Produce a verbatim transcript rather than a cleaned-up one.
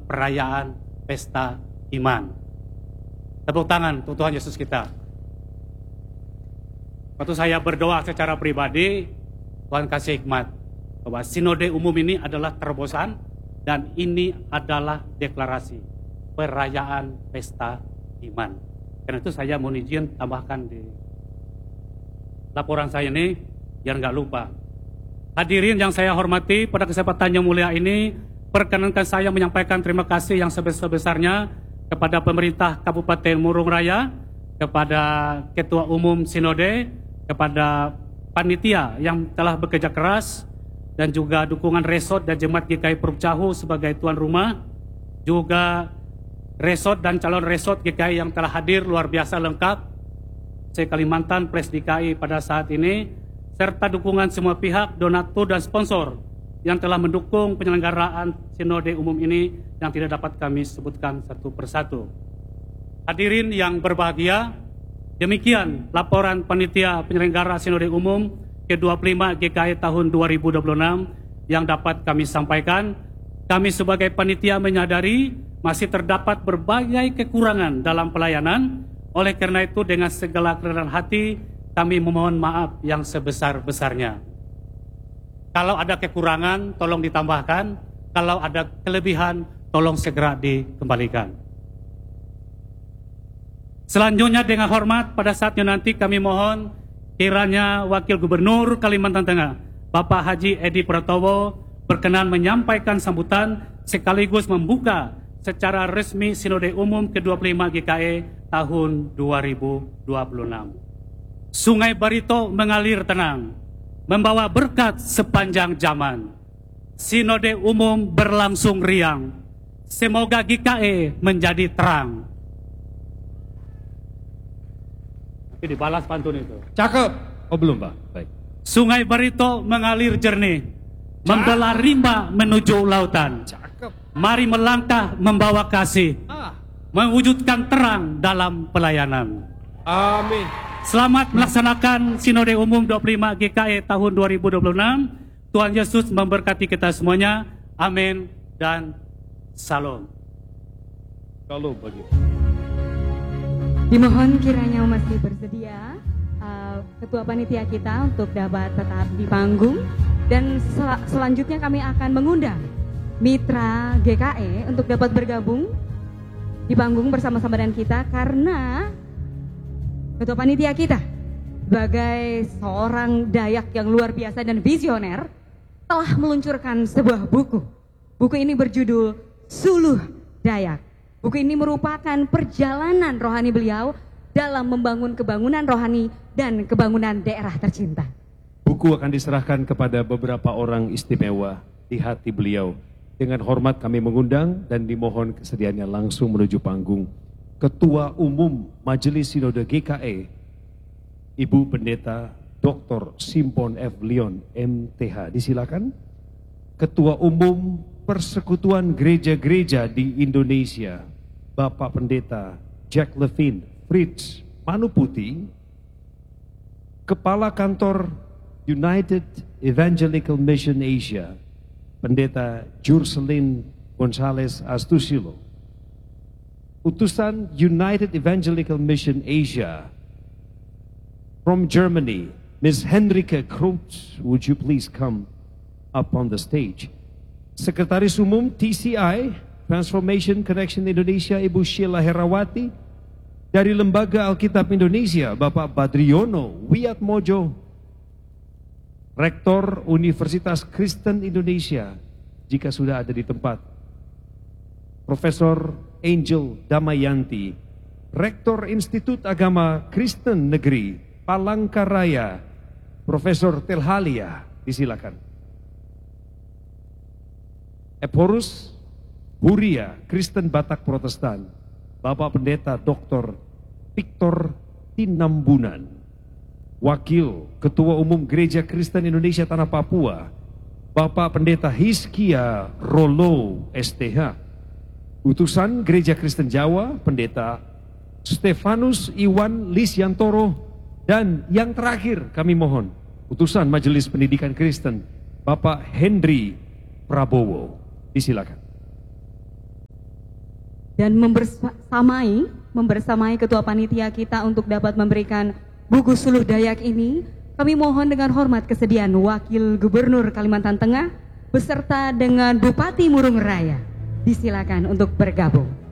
perayaan pesta iman. Tepuk tangan untuk Tuhan Yesus kita. Waktu saya berdoa secara pribadi, Tuhan kasih hikmat bahwa sinode umum ini adalah terobosan dan ini adalah deklarasi perayaan pesta iman. Karena itu saya mohon izin tambahkan di laporan saya ini biar nggak lupa. Hadirin yang saya hormati, pada kesempatan yang mulia ini perkenankan saya menyampaikan terima kasih yang sebesar-besarnya kepada pemerintah Kabupaten Murung Raya, kepada Ketua Umum Sinode, kepada panitia yang telah bekerja keras, dan juga dukungan Resort dan Jemaat G K I Perupcahu sebagai tuan rumah, juga Resort dan calon Resort G K I yang telah hadir luar biasa lengkap, se Kalimantan Pres D K I pada saat ini, serta dukungan semua pihak, donatur dan sponsor yang telah mendukung penyelenggaraan sinode umum ini yang tidak dapat kami sebutkan satu persatu. Hadirin yang berbahagia, demikian laporan panitia penyelenggara sinode umum ke dua puluh lima G K I tahun dua ribu dua puluh enam yang dapat kami sampaikan. Kami sebagai panitia menyadari masih terdapat berbagai kekurangan dalam pelayanan. Oleh karena itu dengan segala kerendahan hati kami memohon maaf yang sebesar-besarnya. Kalau ada kekurangan, tolong ditambahkan. Kalau ada kelebihan, tolong segera dikembalikan. Selanjutnya dengan hormat pada saatnya nanti kami mohon kiranya Wakil Gubernur Kalimantan Tengah, Bapak Haji Edi Pratowo, berkenan menyampaikan sambutan sekaligus membuka secara resmi Sinode Umum ke dua puluh lima G K I tahun dua ribu dua puluh enam. Sungai Barito mengalir tenang, membawa berkat sepanjang zaman. Sinode umum berlangsung riang. Semoga G K I menjadi terang. Tapi dibalas pantun itu. Cakep. Oh belum Pak. Baik. Sungai Barito mengalir jernih, membelah rimba menuju lautan. Cakep. Mari melangkah membawa kasih, Ah. mewujudkan terang dalam pelayanan. Amin. Selamat melaksanakan Sinode Umum dua puluh lima G K I tahun dua ribu dua puluh enam. Tuhan Yesus memberkati kita semuanya. Amin dan salam. Kalau begitu. Dimohon kiranya masih bersedia uh, Ketua Panitia kita untuk dapat tetap di panggung. Dan sel selanjutnya kami akan mengundang Mitra G K I untuk dapat bergabung di panggung bersama-sama dengan kita, karena Ketua Panitia kita sebagai seorang Dayak yang luar biasa dan visioner telah meluncurkan sebuah buku. Buku ini berjudul Suluh Dayak. Buku ini merupakan perjalanan rohani beliau dalam membangun kebangunan rohani dan kebangunan daerah tercinta. Buku akan diserahkan kepada beberapa orang istimewa di hati beliau. Dengan hormat kami mengundang dan dimohon kesediaannya langsung menuju panggung Ketua Umum Majelis Sinode G K I, Ibu Pendeta Doktor Simpon F. Leon M T H. Disilakan. Ketua Umum Persekutuan Gereja-Gereja di Indonesia, Bapak Pendeta Jack Levine Fritz Manuputi. Kepala Kantor United Evangelical Mission Asia, Pendeta Jurselin Gonzales Astusilo. Utusan United Evangelical Mission Asia from Germany, Miss Henrike Krutz, would you please come up on the stage? Sekretaris Umum T C I, Transformation Connection Indonesia, Ibu Sheila Herawati. Dari Lembaga Alkitab Indonesia, Bapak Badriono Wiatmojo. Rektor Universitas Kristen Indonesia, jika sudah ada di tempat, Profesor Angel Damayanti, Rektor Institut Agama Kristen Negeri Palangkaraya, Profesor Telhalia, disilakan. Eporus Huria Kristen Batak Protestan, Bapak Pendeta Doktor Victor Tinambunan. Wakil Ketua Umum Gereja Kristen Indonesia Tanah Papua, Bapak Pendeta Hizkia Rolo S T H. Utusan Gereja Kristen Jawa, Pendeta Stefanus Iwan Lisyantoro. Dan yang terakhir kami mohon, Utusan Majelis Pendidikan Kristen, Bapak Henry Prabowo. Disilakan. dan membersamai, membersamai ketua panitia kita untuk dapat memberikan buku suluh Dayak ini, kami mohon dengan hormat kesediaan Wakil Gubernur Kalimantan Tengah beserta dengan Bupati Murung Raya. Disilakan untuk bergabung.